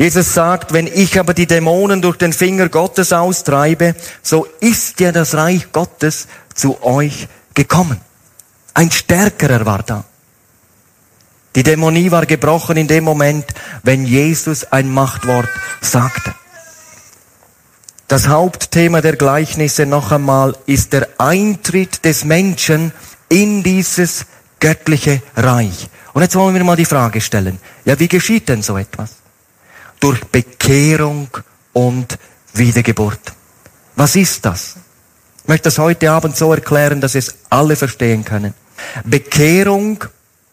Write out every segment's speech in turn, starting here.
Jesus sagt, wenn ich aber die Dämonen durch den Finger Gottes austreibe, so ist ja das Reich Gottes zu euch gekommen. Ein Stärkerer war da. Die Dämonie war gebrochen in dem Moment, wenn Jesus ein Machtwort sagte. Das Hauptthema der Gleichnisse noch einmal ist der Eintritt des Menschen in dieses göttliche Reich. Und jetzt wollen wir mal die Frage stellen, ja, wie geschieht denn so etwas? Durch Bekehrung und Wiedergeburt. Was ist das? Ich möchte das heute Abend so erklären, dass es alle verstehen können. Bekehrung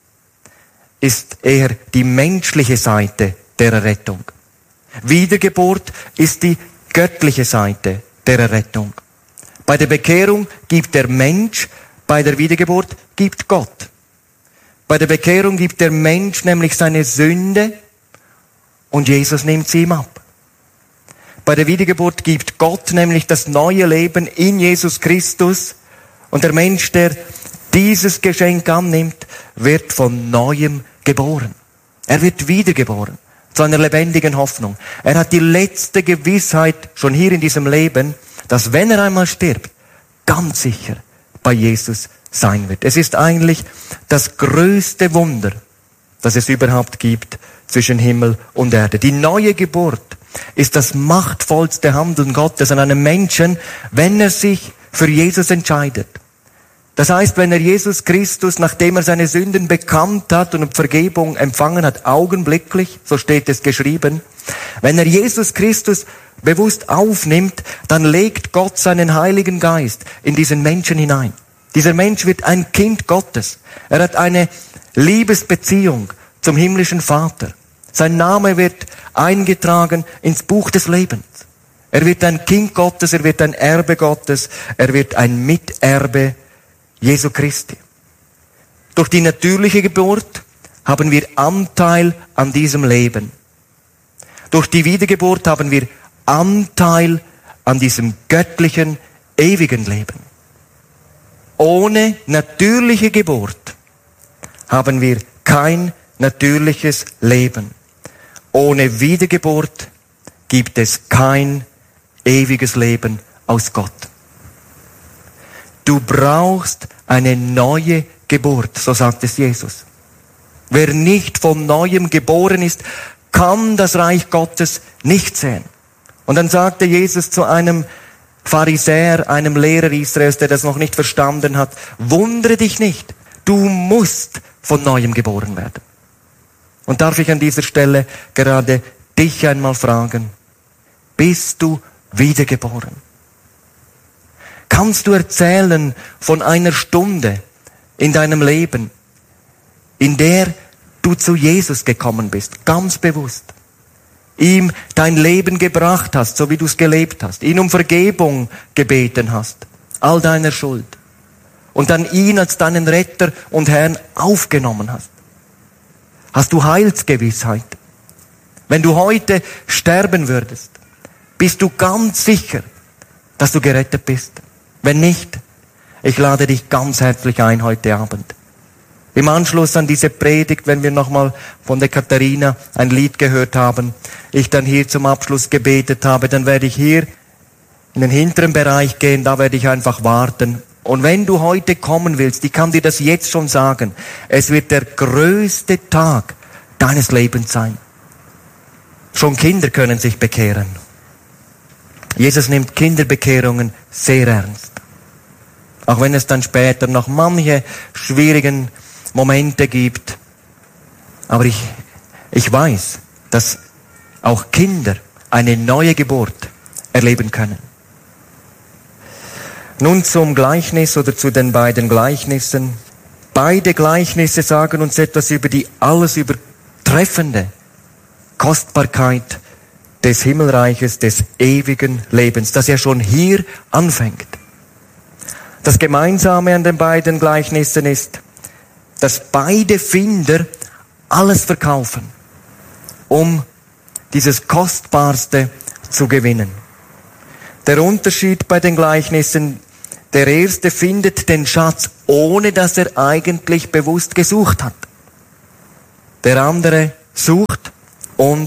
ist eher die menschliche Seite der Errettung. Wiedergeburt ist die göttliche Seite der Errettung. Bei der Bekehrung gibt der Mensch, bei der Wiedergeburt gibt Gott. Bei der Bekehrung gibt der Mensch nämlich seine Sünde und Jesus nimmt sie ihm ab. Bei der Wiedergeburt gibt Gott nämlich das neue Leben in Jesus Christus und der Mensch, der dieses Geschenk annimmt, wird von Neuem geboren. Er wird wiedergeboren zu einer lebendigen Hoffnung. Er hat die letzte Gewissheit schon hier in diesem Leben, dass wenn er einmal stirbt, ganz sicher bei Jesus sein wird. Es ist eigentlich das größte Wunder, das es überhaupt gibt zwischen Himmel und Erde. Die neue Geburt ist das machtvollste Handeln Gottes an einem Menschen, wenn er sich für Jesus entscheidet. Das heißt, wenn er Jesus Christus, nachdem er seine Sünden bekannt hat und Vergebung empfangen hat, augenblicklich, so steht es geschrieben, wenn er Jesus Christus bewusst aufnimmt, dann legt Gott seinen Heiligen Geist in diesen Menschen hinein. Dieser Mensch wird ein Kind Gottes. Er hat eine Liebesbeziehung zum himmlischen Vater. Sein Name wird eingetragen ins Buch des Lebens. Er wird ein Kind Gottes, er wird ein Erbe Gottes, er wird ein Miterbe Jesu Christi. Durch die natürliche Geburt haben wir Anteil an diesem Leben. Durch die Wiedergeburt haben wir Anteil an diesem göttlichen, ewigen Leben. Ohne natürliche Geburt haben wir kein natürliches Leben. Ohne Wiedergeburt gibt es kein ewiges Leben aus Gott. Du brauchst eine neue Geburt, so sagt es Jesus. Wer nicht von Neuem geboren ist, kann das Reich Gottes nicht sehen. Und dann sagte Jesus zu einem Pharisäer, einem Lehrer Israels, der das noch nicht verstanden hat, wundere dich nicht, du musst von Neuem geboren werden. Und darf ich an dieser Stelle gerade dich einmal fragen, bist du wiedergeboren? Kannst du erzählen von einer Stunde in deinem Leben, in der du zu Jesus gekommen bist, ganz bewusst, ihm dein Leben gebracht hast, so wie du es gelebt hast, ihn um Vergebung gebeten hast, all deiner Schuld, und dann ihn als deinen Retter und Herrn aufgenommen hast? Hast du Heilsgewissheit? Wenn du heute sterben würdest, bist du ganz sicher, dass du gerettet bist. Wenn nicht, ich lade dich ganz herzlich ein heute Abend. Im Anschluss an diese Predigt, wenn wir nochmal von der Katharina ein Lied gehört haben, ich dann hier zum Abschluss gebetet habe, dann werde ich hier in den hinteren Bereich gehen, da werde ich einfach warten. Und wenn du heute kommen willst, ich kann dir das jetzt schon sagen, es wird der größte Tag deines Lebens sein. Schon Kinder können sich bekehren. Jesus nimmt Kinderbekehrungen sehr ernst. Auch wenn es dann später noch manche schwierigen Momente gibt. Aber ich weiß, dass auch Kinder eine neue Geburt erleben können. Nun zum Gleichnis oder zu den beiden Gleichnissen. Beide Gleichnisse sagen uns etwas über die alles übertreffende Kostbarkeit des Himmelreiches, des ewigen Lebens, das ja schon hier anfängt. Das Gemeinsame an den beiden Gleichnissen ist, dass beide Finder alles verkaufen, um dieses Kostbarste zu gewinnen. Der Unterschied bei den Gleichnissen, der erste findet den Schatz, ohne dass er eigentlich bewusst gesucht hat. Der andere sucht und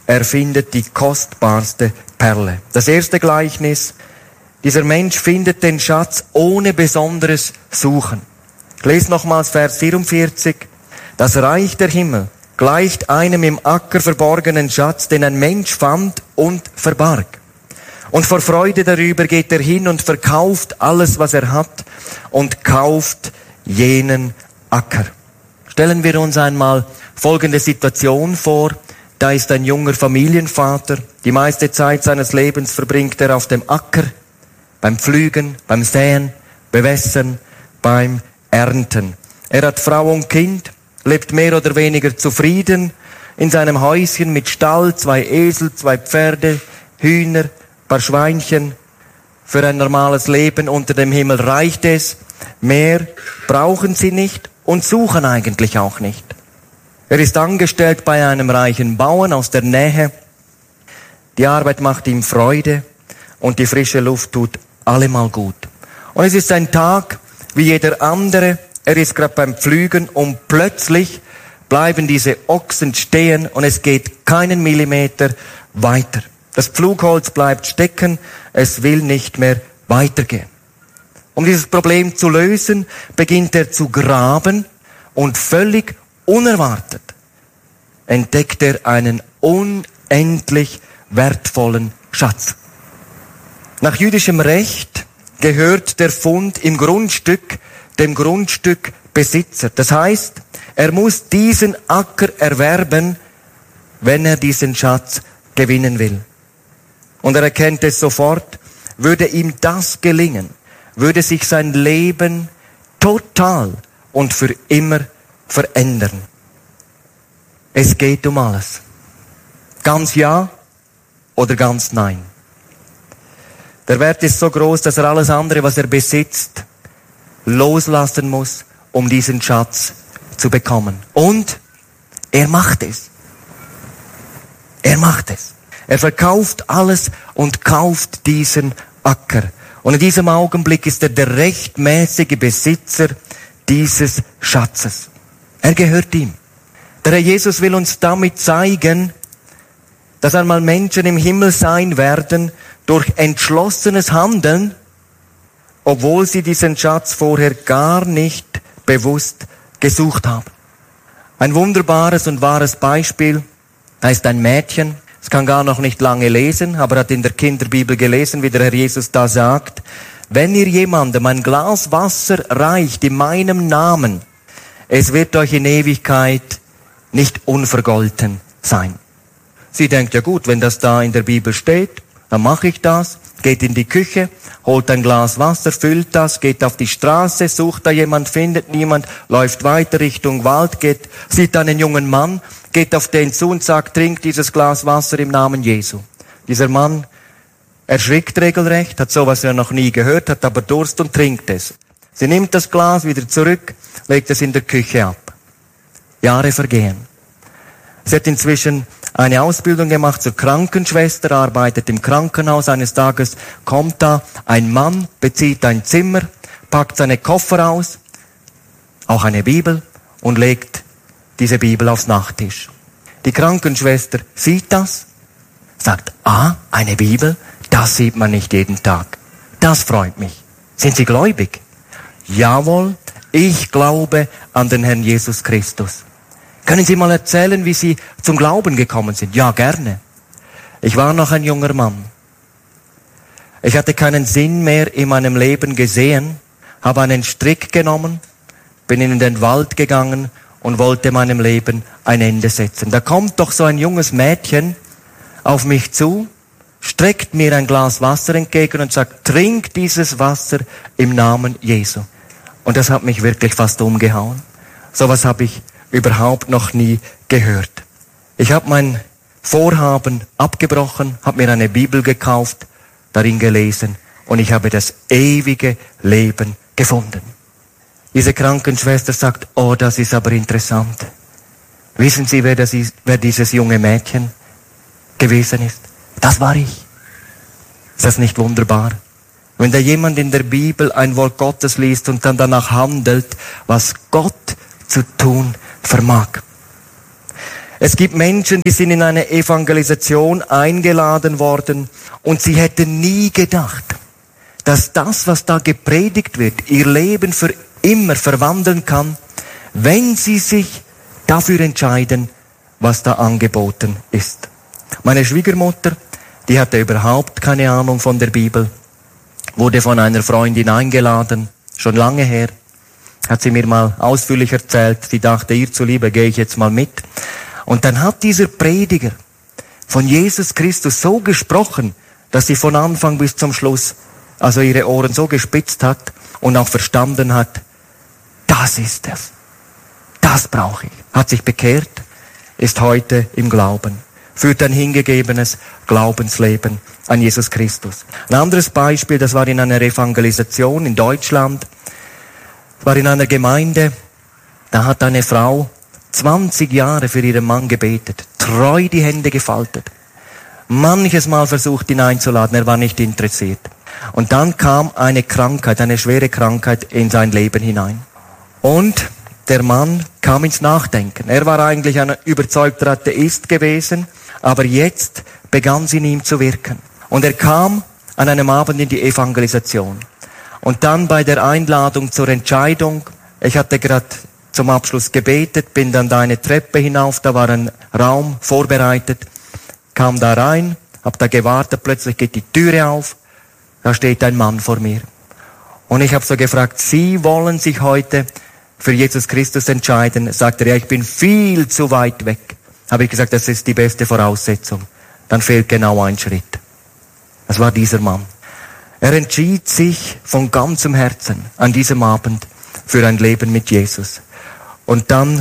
er findet die kostbarste Perle. Das erste Gleichnis: Dieser Mensch findet den Schatz ohne besonderes Suchen. Ich lese nochmals Vers 44. Das Reich der Himmel gleicht einem im Acker verborgenen Schatz, den ein Mensch fand und verbarg. Und vor Freude darüber geht er hin und verkauft alles, was er hat, und kauft jenen Acker. Stellen wir uns einmal folgende Situation vor. Da ist ein junger Familienvater. Die meiste Zeit seines Lebens verbringt er auf dem Acker, beim Pflügen, beim Säen, Bewässern, beim Ernten. Er hat Frau und Kind, lebt mehr oder weniger zufrieden in seinem Häuschen mit Stall, 2 Esel, 2 Pferde, Hühner, paar Schweinchen. Für ein normales Leben unter dem Himmel reicht es. Mehr brauchen sie nicht und suchen eigentlich auch nicht. Er ist angestellt bei einem reichen Bauern aus der Nähe. Die Arbeit macht ihm Freude und die frische Luft tut allemal gut. Und es ist ein Tag wie jeder andere. Er ist gerade beim Pflügen und plötzlich bleiben diese Ochsen stehen und es geht keinen Millimeter weiter. Das Pflugholz bleibt stecken, es will nicht mehr weitergehen. Um dieses Problem zu lösen, beginnt er zu graben und völlig unerwartet entdeckt er einen unendlich wertvollen Schatz. Nach jüdischem Recht gehört der Fund im Grundstück dem Grundstückbesitzer. Das heißt, er muss diesen Acker erwerben, wenn er diesen Schatz gewinnen will. Und er erkennt es sofort, würde ihm das gelingen, würde sich sein Leben total und für immer verändern. Es geht um alles. Ganz ja oder ganz nein. Der Wert ist so groß, dass er alles andere, was er besitzt, loslassen muss, um diesen Schatz zu bekommen. Und er macht es. Er macht es. Er verkauft alles und kauft diesen Acker. Und in diesem Augenblick ist er der rechtmäßige Besitzer dieses Schatzes. Er gehört ihm. Der Herr Jesus will uns damit zeigen, dass einmal Menschen im Himmel sein werden durch entschlossenes Handeln, obwohl sie diesen Schatz vorher gar nicht bewusst gesucht haben. Ein wunderbares und wahres Beispiel, da ist ein Mädchen, es kann gar noch nicht lange lesen, aber hat in der Kinderbibel gelesen, wie der Herr Jesus da sagt: Wenn ihr jemandem ein Glas Wasser reicht in meinem Namen, es wird euch in Ewigkeit nicht unvergolten sein. Sie denkt, ja gut, wenn das da in der Bibel steht, dann mache ich das, geht in die Küche, holt ein Glas Wasser, füllt das, geht auf die Straße, sucht da jemand, findet niemand, läuft weiter Richtung Wald, sieht einen jungen Mann, geht auf den zu und sagt, trink dieses Glas Wasser im Namen Jesu. Dieser Mann erschrickt regelrecht, hat sowas ja noch nie gehört, hat aber Durst und trinkt es. Sie nimmt das Glas wieder zurück, legt es in der Küche ab. Jahre vergehen. Sie hat inzwischen eine Ausbildung gemacht zur Krankenschwester, arbeitet im Krankenhaus. Eines Tages kommt da ein Mann, bezieht ein Zimmer, packt seine Koffer aus, auch eine Bibel, und legt diese Bibel aufs Nachttisch. Die Krankenschwester sieht das, sagt, eine Bibel, das sieht man nicht jeden Tag. Das freut mich. Sind Sie gläubig? Jawohl, ich glaube an den Herrn Jesus Christus. Können Sie mal erzählen, wie Sie zum Glauben gekommen sind? Ja, gerne. Ich war noch ein junger Mann. Ich hatte keinen Sinn mehr in meinem Leben gesehen, habe einen Strick genommen, bin in den Wald gegangen und wollte meinem Leben ein Ende setzen. Da kommt doch so ein junges Mädchen auf mich zu, streckt mir ein Glas Wasser entgegen und sagt, trink dieses Wasser im Namen Jesu. Und das hat mich wirklich fast umgehauen. Sowas habe ich überhaupt noch nie gehört. Ich habe mein Vorhaben abgebrochen, habe mir eine Bibel gekauft, darin gelesen und ich habe das ewige Leben gefunden. Diese Krankenschwester sagt, oh, das ist aber interessant. Wissen Sie, wer dieses junge Mädchen gewesen ist? Das war ich. Ist das nicht wunderbar? Wenn da jemand in der Bibel ein Wort Gottes liest und dann danach handelt, was Gott zu tun vermag. Es gibt Menschen, die sind in eine Evangelisation eingeladen worden und sie hätten nie gedacht, dass das, was da gepredigt wird, ihr Leben für immer verwandeln kann, wenn sie sich dafür entscheiden, was da angeboten ist. Meine Schwiegermutter, die hatte überhaupt keine Ahnung von der Bibel, wurde von einer Freundin eingeladen, schon lange her, hat sie mir mal ausführlich erzählt, sie dachte, ihr zuliebe gehe ich jetzt mal mit. Und dann hat dieser Prediger von Jesus Christus so gesprochen, dass sie von Anfang bis zum Schluss also ihre Ohren so gespitzt hat und auch verstanden hat, das ist es. Das brauche ich. Hat sich bekehrt, ist heute im Glauben, führt ein hingegebenes Glaubensleben an Jesus Christus. Ein anderes Beispiel, das war in einer Evangelisation in Deutschland, war in einer Gemeinde, da hat eine Frau 20 Jahre für ihren Mann gebetet, treu die Hände gefaltet, manches Mal versucht, ihn einzuladen, er war nicht interessiert. Und dann kam eine Krankheit, eine schwere Krankheit in sein Leben hinein. Und der Mann kam ins Nachdenken. Er war eigentlich ein überzeugter Atheist gewesen, aber jetzt begann sie in ihm zu wirken. Und er kam an einem Abend in die Evangelisation. Und dann bei der Einladung zur Entscheidung, ich hatte gerade zum Abschluss gebetet, bin dann da eine Treppe hinauf, da war ein Raum vorbereitet, kam da rein, hab da gewartet, plötzlich geht die Türe auf, da steht ein Mann vor mir. Und ich habe so gefragt, Sie wollen sich heute für Jesus Christus entscheiden? Sagt er, ja, ich bin viel zu weit weg. Habe ich gesagt, das ist die beste Voraussetzung. Dann fehlt genau ein Schritt. Das war dieser Mann. Er entschied sich von ganzem Herzen an diesem Abend für ein Leben mit Jesus. Und dann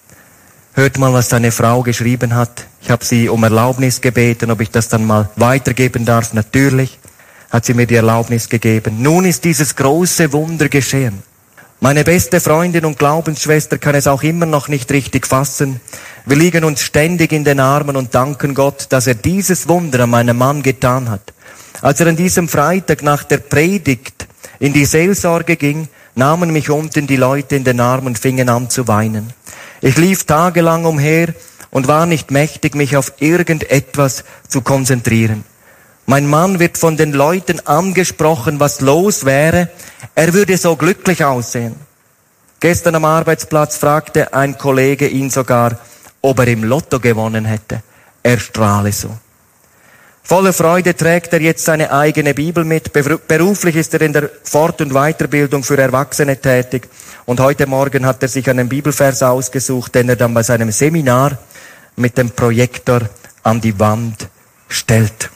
hört mal, was seine Frau geschrieben hat. Ich habe sie um Erlaubnis gebeten, ob ich das dann mal weitergeben darf. Natürlich hat sie mir die Erlaubnis gegeben. Nun ist dieses große Wunder geschehen. Meine beste Freundin und Glaubensschwester kann es auch immer noch nicht richtig fassen. Wir liegen uns ständig in den Armen und danken Gott, dass er dieses Wunder an meinem Mann getan hat. Als er an diesem Freitag nach der Predigt in die Seelsorge ging, nahmen mich unten die Leute in den Arm und fingen an zu weinen. Ich lief tagelang umher und war nicht mächtig, mich auf irgendetwas zu konzentrieren. Mein Mann wird von den Leuten angesprochen, was los wäre. Er würde so glücklich aussehen. Gestern am Arbeitsplatz fragte ein Kollege ihn sogar, ob er im Lotto gewonnen hätte. Er strahle so. Voller Freude trägt er jetzt seine eigene Bibel mit. Beruflich ist er in der Fort- und Weiterbildung für Erwachsene tätig. Und heute Morgen hat er sich einen Bibelvers ausgesucht, den er dann bei seinem Seminar mit dem Projektor an die Wand stellt.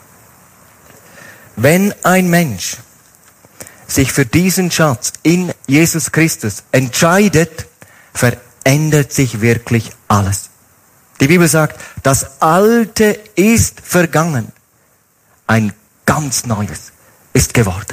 Wenn ein Mensch sich für diesen Schatz in Jesus Christus entscheidet, verändert sich wirklich alles. Die Bibel sagt, das Alte ist vergangen. Ein ganz Neues ist geworden.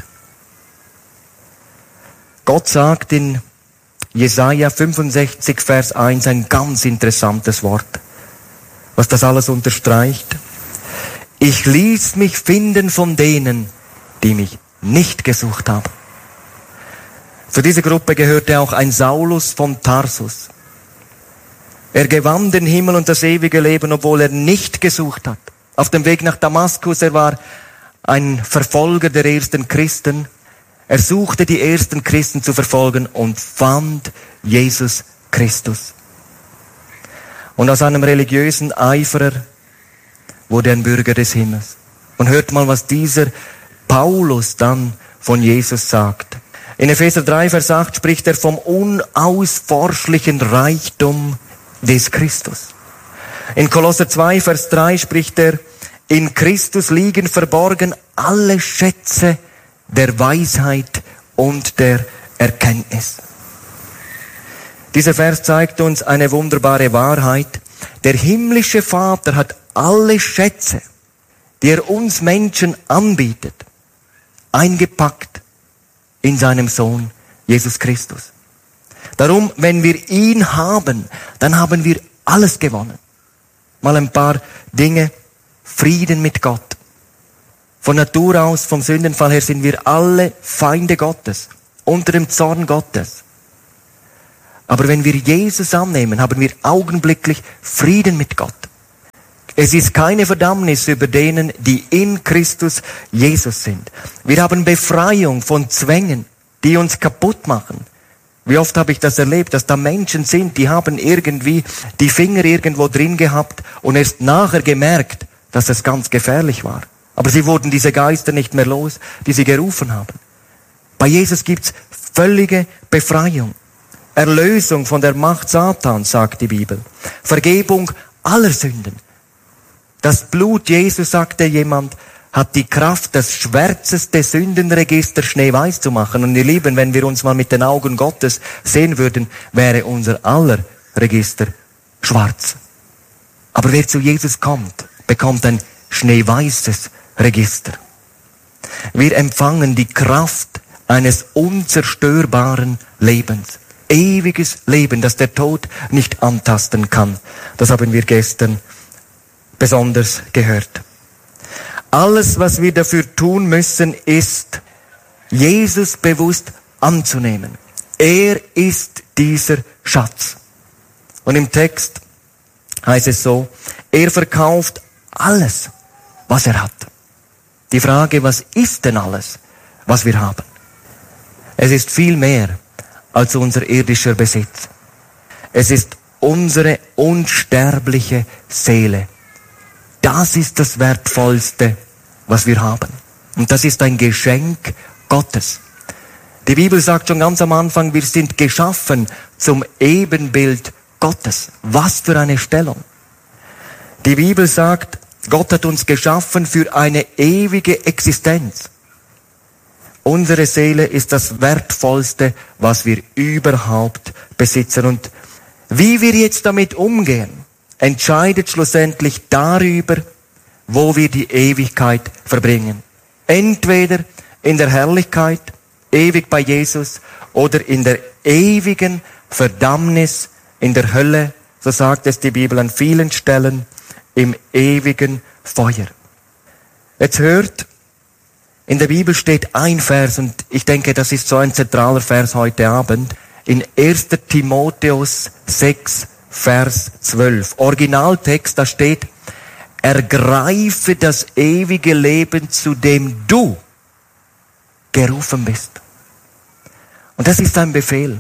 Gott sagt in Jesaja 65, Vers 1 ein ganz interessantes Wort, was das alles unterstreicht. Ich ließ mich finden von denen, die mich nicht gesucht haben. Zu dieser Gruppe gehörte auch ein Saulus von Tarsus. Er gewann den Himmel und das ewige Leben, obwohl er nicht gesucht hat. Auf dem Weg nach Damaskus, er war ein Verfolger der ersten Christen. Er suchte die ersten Christen zu verfolgen und fand Jesus Christus. Und aus einem religiösen Eiferer wurde ein Bürger des Himmels. Und hört mal, was dieser Paulus dann von Jesus sagt. In Epheser 3, Vers 8 spricht er vom unausforschlichen Reichtum des Christus. In Kolosser 2, Vers 3 spricht er, in Christus liegen verborgen alle Schätze der Weisheit und der Erkenntnis. Dieser Vers zeigt uns eine wunderbare Wahrheit. Der himmlische Vater hat alle Schätze, die er uns Menschen anbietet, eingepackt in seinem Sohn Jesus Christus. Darum, wenn wir ihn haben, dann haben wir alles gewonnen. Mal ein paar Dinge. Frieden mit Gott. Von Natur aus, vom Sündenfall her, sind wir alle Feinde Gottes, unter dem Zorn Gottes. Aber wenn wir Jesus annehmen, haben wir augenblicklich Frieden mit Gott. Es ist keine Verdammnis über denen, die in Christus Jesus sind. Wir haben Befreiung von Zwängen, die uns kaputt machen. Wie oft habe ich das erlebt, dass da Menschen sind, die haben irgendwie die Finger irgendwo drin gehabt und erst nachher gemerkt, dass es ganz gefährlich war. Aber sie wurden diese Geister nicht mehr los, die sie gerufen haben. Bei Jesus gibt's völlige Befreiung. Erlösung von der Macht Satans, sagt die Bibel. Vergebung aller Sünden. Das Blut Jesus, sagte jemand, hat die Kraft, das schwärzeste Sündenregister schneeweiß zu machen. Und ihr Lieben, wenn wir uns mal mit den Augen Gottes sehen würden, wäre unser aller Register schwarz. Aber wer zu Jesus kommt, bekommt ein schneeweißes Register. Wir empfangen die Kraft eines unzerstörbaren Lebens. Ewiges Leben, das der Tod nicht antasten kann. Das haben wir gestern besonders gehört. Alles, was wir dafür tun müssen, ist, Jesus bewusst anzunehmen. Er ist dieser Schatz. Und im Text heißt es so, er verkauft alles, was er hat. Die Frage, was ist denn alles, was wir haben? Es ist viel mehr als unser irdischer Besitz. Es ist unsere unsterbliche Seele. Das ist das Wertvollste, was wir haben. Und das ist ein Geschenk Gottes. Die Bibel sagt schon ganz am Anfang, wir sind geschaffen zum Ebenbild Gottes. Was für eine Stellung. Die Bibel sagt, Gott hat uns geschaffen für eine ewige Existenz. Unsere Seele ist das Wertvollste, was wir überhaupt besitzen. Und wie wir jetzt damit umgehen, entscheidet schlussendlich darüber, wo wir die Ewigkeit verbringen. Entweder in der Herrlichkeit, ewig bei Jesus, oder in der ewigen Verdammnis, in der Hölle, so sagt es die Bibel an vielen Stellen, im ewigen Feuer. Jetzt hört, in der Bibel steht ein Vers, und ich denke, das ist so ein zentraler Vers heute Abend, in 1. Timotheus 6, Vers 12. Originaltext, da steht, ergreife das ewige Leben, zu dem du gerufen bist. Und das ist ein Befehl.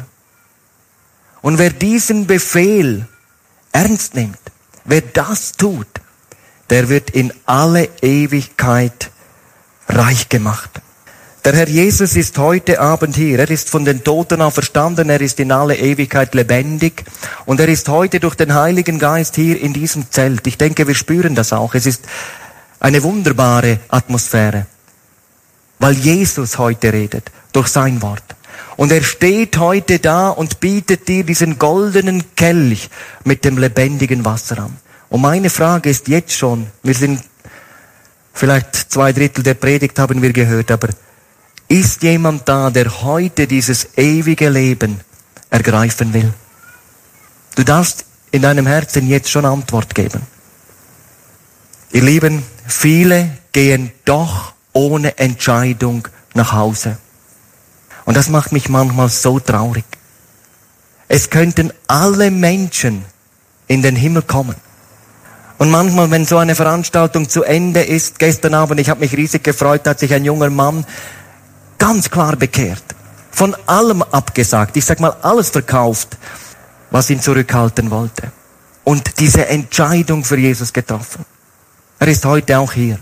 Und wer diesen Befehl ernst nimmt, wer das tut, der wird in alle Ewigkeit reich gemacht. Der Herr Jesus ist heute Abend hier. Er ist von den Toten auferstanden. Er ist in alle Ewigkeit lebendig. Und er ist heute durch den Heiligen Geist hier in diesem Zelt. Ich denke, wir spüren das auch. Es ist eine wunderbare Atmosphäre. Weil Jesus heute redet, durch sein Wort. Und er steht heute da und bietet dir diesen goldenen Kelch mit dem lebendigen Wasser an. Und meine Frage ist jetzt schon, wir sind vielleicht 2/3 der Predigt haben wir gehört, aber ist jemand da, der heute dieses ewige Leben ergreifen will? Du darfst in deinem Herzen jetzt schon Antwort geben. Ihr Lieben, viele gehen doch ohne Entscheidung nach Hause. Und das macht mich manchmal so traurig. Es könnten alle Menschen in den Himmel kommen. Und manchmal, wenn so eine Veranstaltung zu Ende ist, gestern Abend, ich habe mich riesig gefreut, hat sich ein junger Mann ganz klar bekehrt. Von allem abgesagt. Ich sag mal, alles verkauft, was ihn zurückhalten wollte. Und diese Entscheidung für Jesus getroffen. Er ist heute auch hier.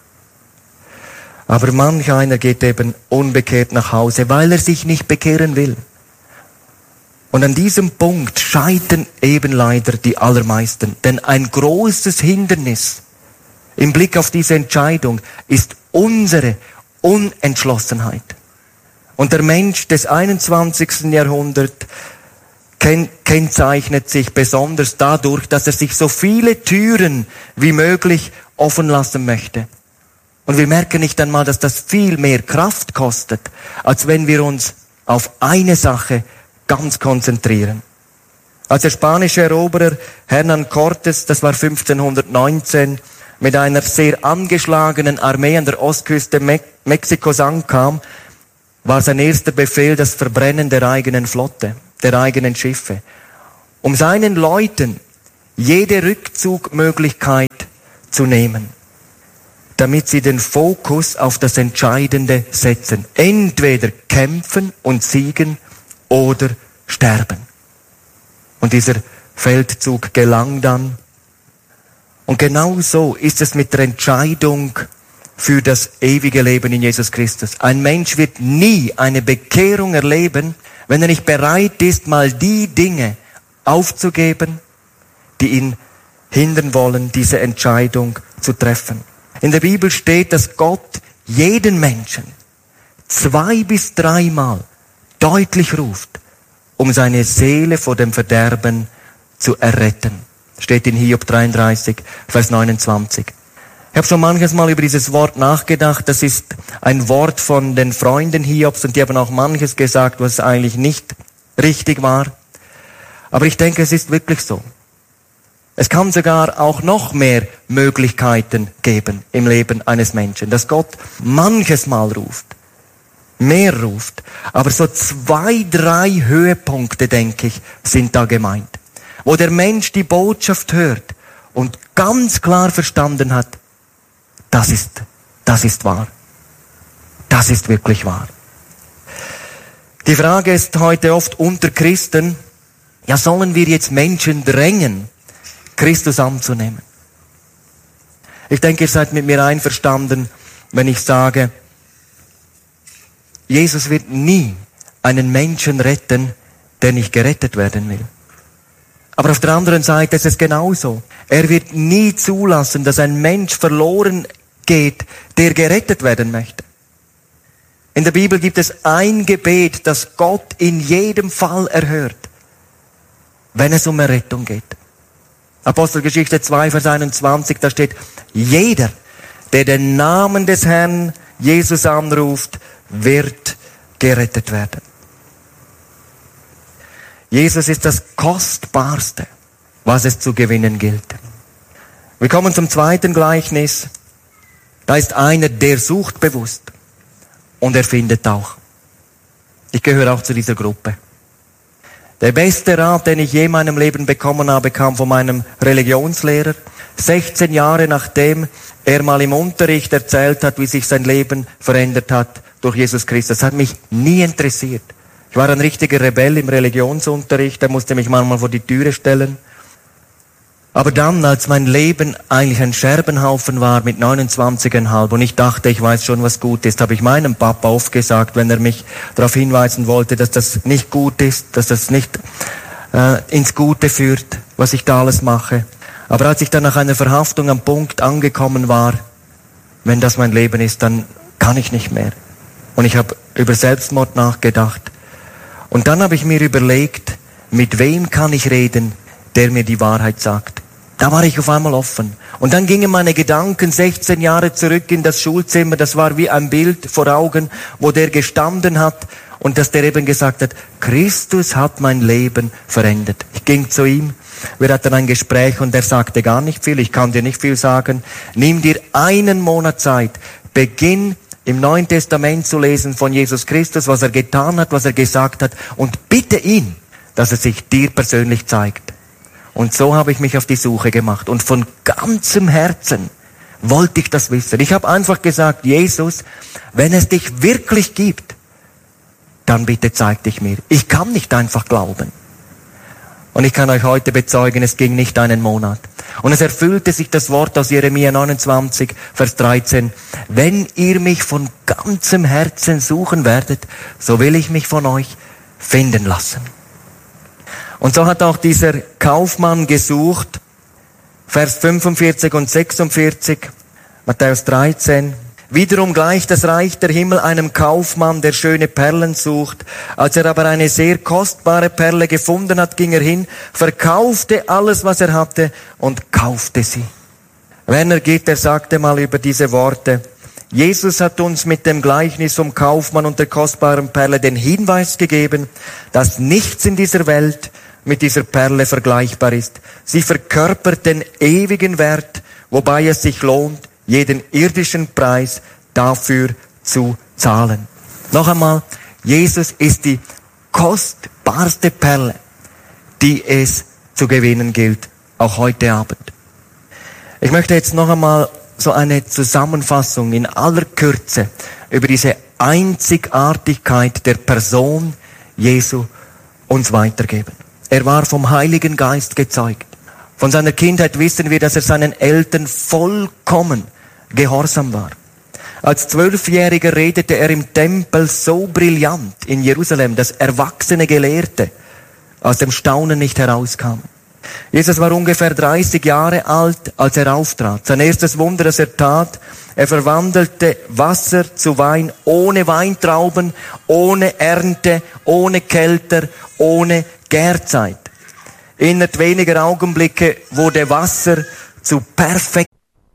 Aber manch einer geht eben unbekehrt nach Hause, weil er sich nicht bekehren will. Und an diesem Punkt scheitern eben leider die allermeisten. Denn ein großes Hindernis im Blick auf diese Entscheidung ist unsere Unentschlossenheit. Und der Mensch des 21. Jahrhunderts kennzeichnet sich besonders dadurch, dass er sich so viele Türen wie möglich offen lassen möchte. Und wir merken nicht einmal, dass das viel mehr Kraft kostet, als wenn wir uns auf eine Sache ganz konzentrieren. Als der spanische Eroberer Hernán Cortés, das war 1519, mit einer sehr angeschlagenen Armee an der Ostküste Mexikos ankam, war sein erster Befehl das Verbrennen der eigenen Flotte. der eigenen Schiffe, um seinen Leuten jede Rückzugmöglichkeit zu nehmen, damit sie den Fokus auf das Entscheidende setzen. Entweder kämpfen und siegen oder sterben. Und dieser Feldzug gelang dann. Und genau so ist es mit der Entscheidung für das ewige Leben in Jesus Christus. Ein Mensch wird nie eine Bekehrung erleben, wenn er nicht bereit ist, mal die Dinge aufzugeben, die ihn hindern wollen, diese Entscheidung zu treffen. In der Bibel steht, dass Gott jeden Menschen 2 bis 3 Mal deutlich ruft, um seine Seele vor dem Verderben zu erretten. Steht in Hiob 33, Vers 29. Ich habe schon manches Mal über dieses Wort nachgedacht. Das ist ein Wort von den Freunden Hiobs und die haben auch manches gesagt, was eigentlich nicht richtig war. Aber ich denke, es ist wirklich so. Es kann sogar auch noch mehr Möglichkeiten geben im Leben eines Menschen, dass Gott manches Mal ruft, mehr ruft. Aber so 2, 3 Höhepunkte, denke ich, sind da gemeint. Wo der Mensch die Botschaft hört und ganz klar verstanden hat, das ist wahr. Das ist wirklich wahr. Die Frage ist heute oft unter Christen, ja, sollen wir jetzt Menschen drängen, Christus anzunehmen? Ich denke, ihr seid mit mir einverstanden, wenn ich sage, Jesus wird nie einen Menschen retten, der nicht gerettet werden will. Aber auf der anderen Seite ist es genauso. Er wird nie zulassen, dass ein Mensch verloren geht, der gerettet werden möchte. In der Bibel gibt es ein Gebet, das Gott in jedem Fall erhört, wenn es um Errettung geht. Apostelgeschichte 2, Vers 21, da steht, jeder, der den Namen des Herrn Jesus anruft, wird gerettet werden. Jesus ist das Kostbarste, was es zu gewinnen gilt. Wir kommen zum zweiten Gleichnis. Da ist einer, der sucht bewusst und er findet auch. Ich gehöre auch zu dieser Gruppe. Der beste Rat, den ich je in meinem Leben bekommen habe, kam von meinem Religionslehrer. 16 Jahre nachdem er mal im Unterricht erzählt hat, wie sich sein Leben verändert hat durch Jesus Christus. Das hat mich nie interessiert. Ich war ein richtiger Rebell im Religionsunterricht, der musste mich manchmal vor die Türe stellen. Aber dann, als mein Leben eigentlich ein Scherbenhaufen war mit 29,5 und ich dachte, ich weiß schon, was gut ist, habe ich meinem Papa oft gesagt, wenn er mich darauf hinweisen wollte, dass das nicht gut ist, dass das nicht ins Gute führt, was ich da alles mache. Aber als ich dann nach einer Verhaftung am Punkt angekommen war, wenn das mein Leben ist, dann kann ich nicht mehr. Und ich habe über Selbstmord nachgedacht. Und dann habe ich mir überlegt, mit wem kann ich reden, der mir die Wahrheit sagt. Da war ich auf einmal offen. Und dann gingen meine Gedanken 16 Jahre zurück in das Schulzimmer. Das war wie ein Bild vor Augen, wo der gestanden hat und dass der eben gesagt hat, Christus hat mein Leben verändert. Ich ging zu ihm, wir hatten ein Gespräch und er sagte gar nicht viel, ich kann dir nicht viel sagen. Nimm dir 1 Monat Zeit, beginn im Neuen Testament zu lesen von Jesus Christus, was er getan hat, was er gesagt hat und bitte ihn, dass er sich dir persönlich zeigt. Und so habe ich mich auf die Suche gemacht. Und von ganzem Herzen wollte ich das wissen. Ich habe einfach gesagt, Jesus, wenn es dich wirklich gibt, dann bitte zeig dich mir. Ich kann nicht einfach glauben. Und ich kann euch heute bezeugen, es ging nicht 1 Monat. Und es erfüllte sich das Wort aus Jeremia 29, Vers 13. Wenn ihr mich von ganzem Herzen suchen werdet, so will ich mich von euch finden lassen. Und so hat auch dieser Kaufmann gesucht, Vers 45 und 46, Matthäus 13. Wiederum gleicht das Reich der Himmel einem Kaufmann, der schöne Perlen sucht. Als er aber eine sehr kostbare Perle gefunden hat, ging er hin, verkaufte alles, was er hatte und kaufte sie. Werner Gitter sagte mal über diese Worte, Jesus hat uns mit dem Gleichnis vom Kaufmann und der kostbaren Perle den Hinweis gegeben, dass nichts in dieser Welt mit dieser Perle vergleichbar ist. Sie verkörpert den ewigen Wert, wobei es sich lohnt, jeden irdischen Preis dafür zu zahlen. Noch einmal, Jesus ist die kostbarste Perle, die es zu gewinnen gilt, auch heute Abend. Ich möchte jetzt noch einmal so eine Zusammenfassung in aller Kürze über diese Einzigartigkeit der Person Jesu uns weitergeben. Er war vom Heiligen Geist gezeugt. Von seiner Kindheit wissen wir, dass er seinen Eltern vollkommen gehorsam war. Als 12-Jähriger redete er im Tempel so brillant in Jerusalem, dass erwachsene Gelehrte aus dem Staunen nicht herauskamen. Jesus war ungefähr 30 Jahre alt, als er auftrat. Sein erstes Wunder, das er tat, er verwandelte Wasser zu Wein, ohne Weintrauben, ohne Ernte, ohne Kelter, ohne Gärzeit. Innerhalb weniger Augenblicke wurde Wasser zu perfekt.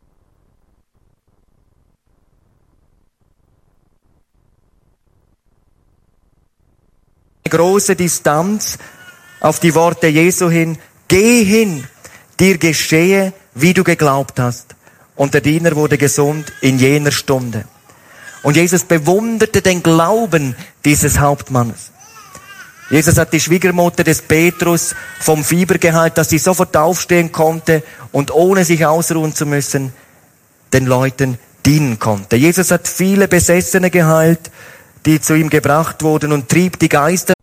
Große Distanz auf die Worte Jesu hin: Geh hin, dir geschehe, wie du geglaubt hast. Und der Diener wurde gesund in jener Stunde. Und Jesus bewunderte den Glauben dieses Hauptmannes. Jesus hat die Schwiegermutter des Petrus vom Fieber geheilt, dass sie sofort aufstehen konnte und ohne sich ausruhen zu müssen, den Leuten dienen konnte. Jesus hat viele Besessene geheilt, die zu ihm gebracht wurden, und trieb die Geister